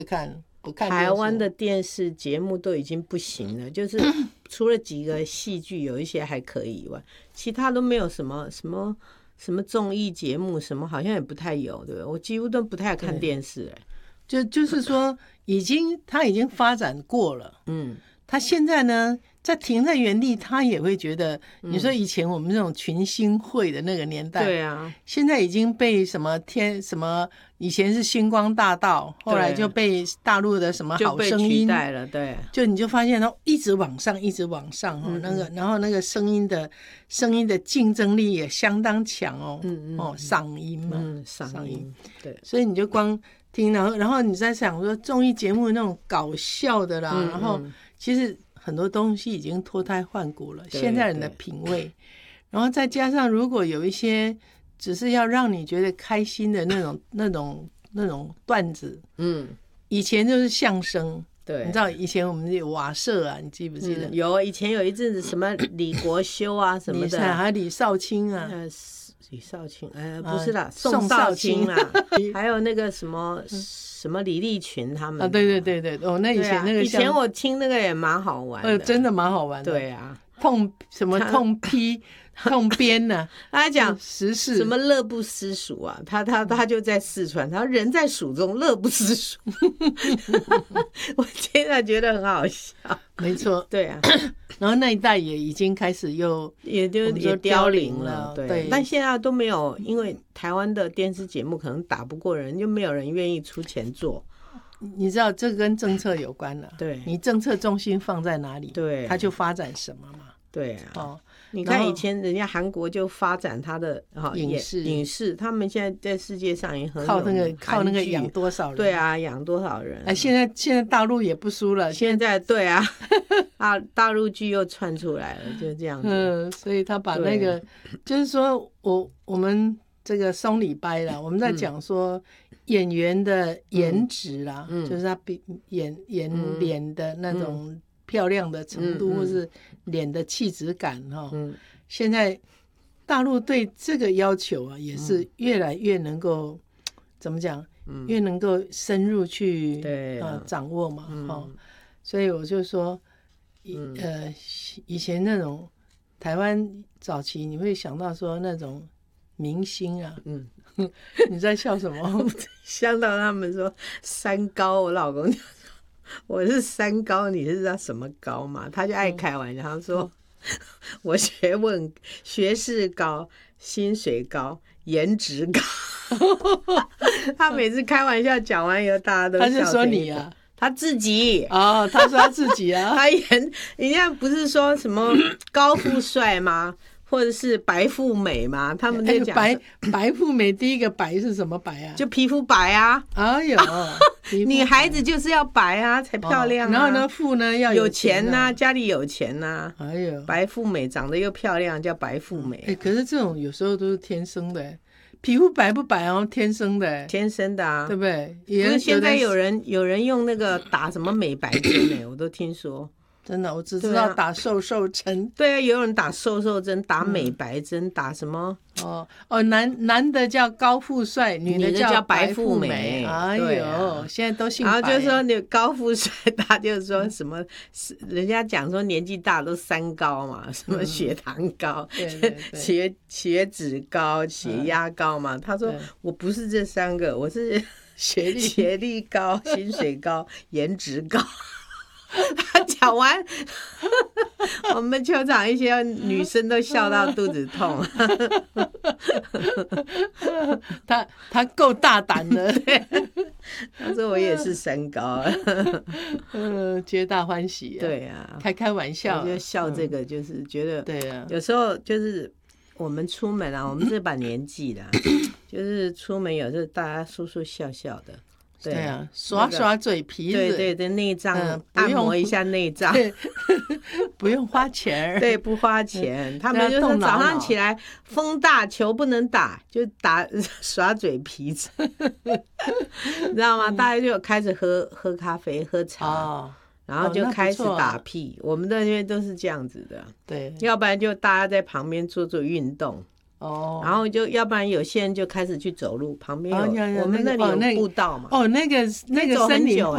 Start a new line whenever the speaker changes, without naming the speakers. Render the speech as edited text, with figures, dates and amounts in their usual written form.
不看
台湾的电视节目都已经不行了，就是除了几个戏剧有一些还可以以外，其他都没有什么综艺节目，什么好像也不太有，对不对？我几乎都不太看电视，
就是说他已经发展过了，他现在呢在停在原地，他也会觉得，你说以前我们这种群星会的那个年代，
对啊，
现在已经被什么以前是星光大道，后来就被大陆的什么好声音
取代了，对，
就你就发现它一直往上，然后那个声音的竞争力也相当强嗓音嘛，
嗓音，对，
所以你就光听，然后你在想说综艺节目那种搞笑的啦，然后其实很多东西已经脱胎换骨了，现在人的品味，然后再加上如果有一些只是要让你觉得开心的那种段子，以前就是相声，对，你知道以前我们有瓦舍啊，你记不记得？
有，以前有一阵子什么李国修啊什么的，
还有李少卿啊，
李少卿，不是啦，宋少卿啦，还有那个什么李立群他们
啊，对，那以前那个
以前我听那个也蛮好玩的，
真的蛮好玩的，
对啊，
痛编呢，
他讲
时事
什么乐不思蜀啊，他就在四川，他说人在蜀中乐不思蜀，我现在觉得很好笑，
没错，
对啊，
然后那一代也已经开始
也凋零了，对，但现在都没有，因为台湾的电视节目可能打不过人，就没有人愿意出钱做。
你知道这跟政策有关了，
对，
你政策重心放在哪里，
对，
它就发展什么嘛，
对啊，你看以前人家韩国就发展他的影视，他们现在在世界上也很
靠那个养多少人，
对啊，养多少人，
现在大陆也不输了，
现在对啊，大陆剧又窜出来了，就这样子，
所以他把那个就是说我们这个松里掰了，我们在讲说演员的颜值啦，就是他演脸的那种漂亮的程度，或是脸的气质感现在大陆对这个要求啊，也是越来越能够怎么讲，越能够深入去掌握嘛，所以我就说以前那种台湾早期你会想到说那种明星啊，你在笑什么？
想到他们说三高，我老公就说我是三高，你是知道什么高吗？他就爱开玩笑，他说我学识高，薪水高，颜值高。他每次开玩笑讲完以后，大家都笑。
他就说你啊，
他自己
他说他自己啊，
人家不是说什么高富帅吗？或者是白富美嘛，他们在讲
白富美，第一个白是什么白啊？
就皮肤白啊！
哎呦，
女孩子就是要白啊，才漂亮啊。
然后呢，富呢要
有钱啊，家里有钱啊。
哎呦，
白富美长得又漂亮，叫白富美。
可是这种有时候都是天生的，皮肤白不白天生的，
天生的啊，
对不对？
不是现在有人用那个打什么美白针我都听说。
真的，我只知道打瘦针。
对啊，有人打瘦针，打美白针，打什么？
男的叫高富帅，女的叫白富美。哎呦，现在都姓白。
然后就说你高富帅，他就说什么，人家讲说年纪大都三高嘛，什么血糖高、血脂高、血压高嘛。他说我不是这三个，我是学历高、薪水高、颜值高。他讲完，我们球场一些女生都笑到肚子痛。
他够大胆的，
他说我也是三高，
皆大欢喜。
对啊，
开玩笑，
我就笑这个，就是觉得，
对啊，
有时候就是我们出门啊，我们这把年纪啦，就是出门有时候大家说说笑笑的。
对啊，刷嘴皮子，
对，内脏按摩一下内脏，
不用花钱，
对，不花钱。他们就是早上起来风大球不能打，就耍嘴皮子，你知道吗？大家就开始喝咖啡、喝茶，然后就开始打屁。我们那边都是这样子的，
对，
要不然就大家在旁边做运动。然后就要不然有些人就开始去走路，旁边我们那里有步道嘛。
那个森林